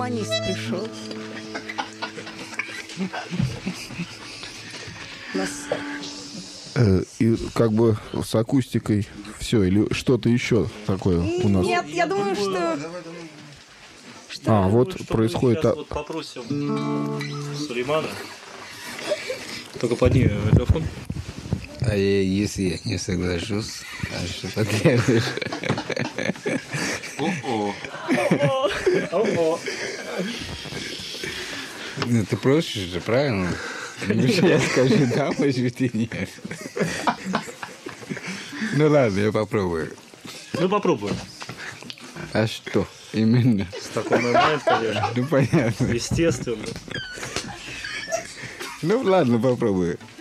гармонист пришел. И как бы с акустикой все, или что-то еще такое у нас? Нет, я думаю, что... Вот происходит... Сейчас вот попросим Сулеймана. Только подними микрофон. А если я не соглашусь, а что потребуешь? Ну, ты просишь же, правильно? Я скажу да, может быть, и нет. Ну ладно, я попробую. Ну, попробуем. А что именно? С такой момент, конечно. Ну, понятно. Естественно. Ну, ладно, попробую.